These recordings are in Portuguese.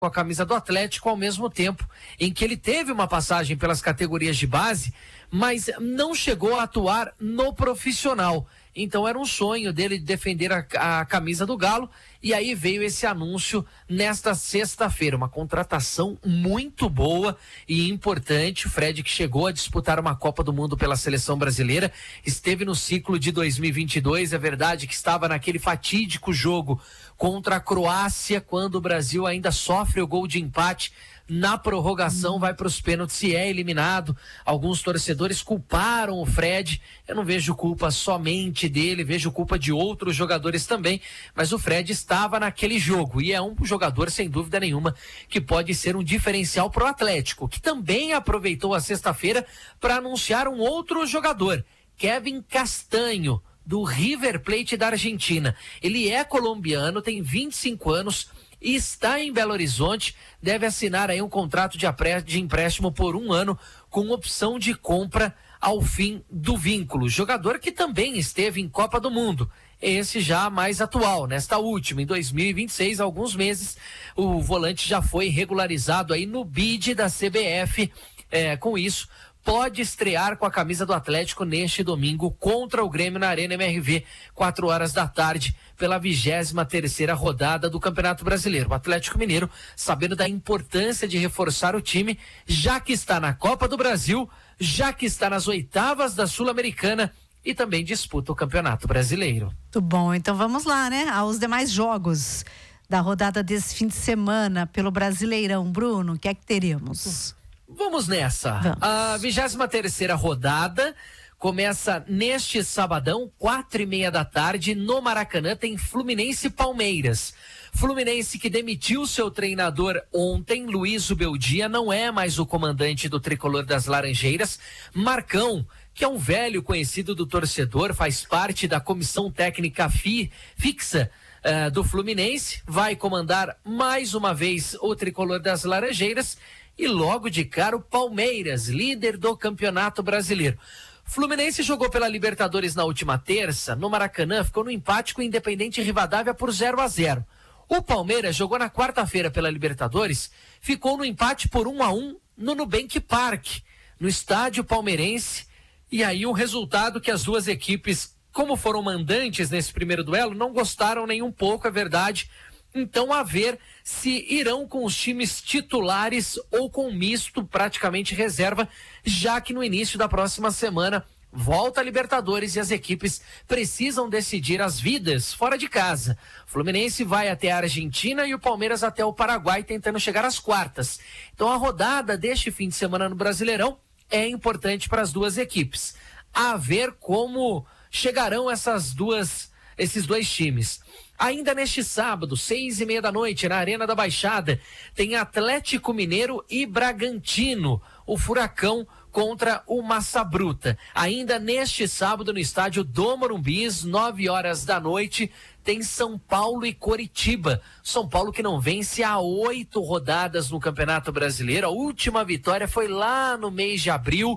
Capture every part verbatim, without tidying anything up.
com a camisa do Atlético, ao mesmo tempo em que ele teve uma passagem pelas categorias de base, mas não chegou a atuar no profissional. Então era um sonho dele defender a, a camisa do Galo, e aí veio esse anúncio nesta sexta-feira, uma contratação muito boa e importante. O Fred, que chegou a disputar uma Copa do Mundo pela seleção brasileira, esteve no ciclo de dois mil e vinte e dois, é verdade que estava naquele fatídico jogo contra a Croácia, quando o Brasil ainda sofre o gol de empate na prorrogação, vai para os pênaltis e é eliminado. Alguns torcedores culparam o Fred. Eu não vejo culpa somente dele, vejo culpa de outros jogadores também, mas o Fred estava naquele jogo e é um jogador, sem dúvida nenhuma, que pode ser um diferencial para o Atlético, que também aproveitou a sexta-feira para anunciar um outro jogador, Kevin Castanho, do River Plate da Argentina. Ele é colombiano, tem vinte e cinco anos, e está em Belo Horizonte, deve assinar aí um contrato de, apre... de empréstimo por um ano, com opção de compra ao fim do vínculo. Jogador que também esteve em Copa do Mundo, esse já mais atual, nesta última, em dois mil e vinte e seis, há alguns meses, o volante já foi regularizado aí no bid da C B F, é, com isso, pode estrear com a camisa do Atlético neste domingo contra o Grêmio na Arena M R V, quatro horas da tarde, pela vigésima terceira rodada do Campeonato Brasileiro. O Atlético Mineiro, sabendo da importância de reforçar o time, já que está na Copa do Brasil, já que está nas oitavas da Sul-Americana e também disputa o Campeonato Brasileiro. Muito bom, então vamos lá, né? Aos demais jogos da rodada desse fim de semana pelo Brasileirão. Bruno, o que é que teremos? Vamos nessa. Vamos. A vigésima terceira rodada começa neste sabadão, quatro e meia da tarde, no Maracanã. Tem Fluminense e Palmeiras. Fluminense, que demitiu seu treinador ontem, Luiz Ubeldia, não é mais o comandante do tricolor das Laranjeiras. Marcão, que é um velho conhecido do torcedor, faz parte da comissão técnica fi, fixa uh, do Fluminense, vai comandar mais uma vez o tricolor das Laranjeiras. E logo de cara o Palmeiras, líder do Campeonato Brasileiro. Fluminense jogou pela Libertadores na última terça, no Maracanã, ficou no empate com o Independente Rivadavia por zero a zero. O Palmeiras jogou na quarta-feira pela Libertadores, ficou no empate por um a um no Nubank Park, no estádio palmeirense. E aí um resultado que as duas equipes, como foram mandantes nesse primeiro duelo, não gostaram nem um pouco, é verdade. Então, a ver se irão com os times titulares ou com misto, praticamente reserva, já que no início da próxima semana volta a Libertadores e as equipes precisam decidir as vidas fora de casa. O Fluminense vai até a Argentina e o Palmeiras até o Paraguai, tentando chegar às quartas. Então, a rodada deste fim de semana no Brasileirão é importante para as duas equipes. A ver como chegarão essas duas, esses dois times. Ainda neste sábado, seis e meia da noite, na Arena da Baixada, tem Atlético Mineiro e Bragantino, o Furacão contra o Massa Bruta. Ainda neste sábado, no estádio do Morumbi, nove horas da noite, tem São Paulo e Coritiba. São Paulo que não vence há oito rodadas no Campeonato Brasileiro. A última vitória foi lá no mês de abril.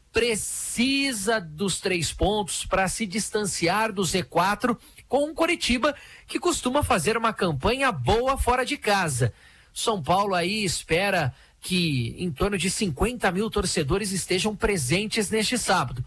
Precisa dos três pontos para se distanciar do Z quatro, com o Coritiba, que costuma fazer uma campanha boa fora de casa. São Paulo aí espera que em torno de cinquenta mil torcedores estejam presentes neste sábado.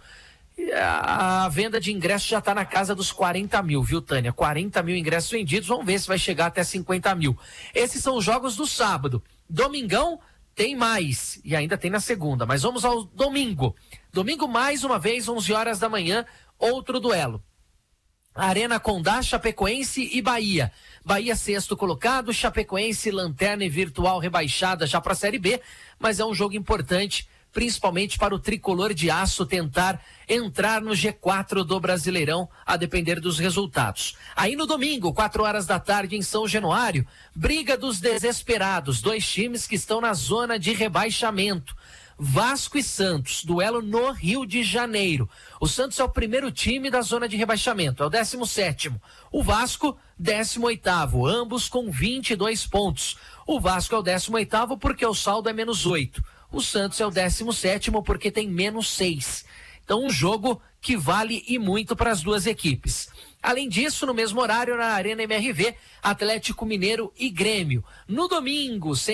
A venda de ingressos já está na casa dos quarenta mil, viu, Tânia? quarenta mil ingressos vendidos, vamos ver se vai chegar até cinquenta mil. Esses são os jogos do sábado. Domingão tem mais, e ainda tem na segunda, mas vamos ao domingo. Domingo, mais uma vez, onze horas da manhã, outro duelo. Arena Condá, Chapecoense e Bahia. Bahia sexto colocado, Chapecoense lanterna e virtual rebaixada já para a Série B, mas é um jogo importante, principalmente para o tricolor de aço tentar entrar no G quatro do Brasileirão, a depender dos resultados. Aí no domingo, quatro horas da tarde, em São Januário, briga dos desesperados, dois times que estão na zona de rebaixamento. Vasco e Santos, duelo no Rio de Janeiro. O Santos é o primeiro time da zona de rebaixamento, é o décimo sétimo. O Vasco, décimo oitavo, ambos com vinte e dois pontos. O Vasco é o décimo oitavo porque o saldo é menos oito. O Santos é o décimo sétimo porque tem menos seis. Então um jogo que vale e muito para as duas equipes. Além disso, no mesmo horário, na Arena M R V, Atlético Mineiro e Grêmio. No domingo, sem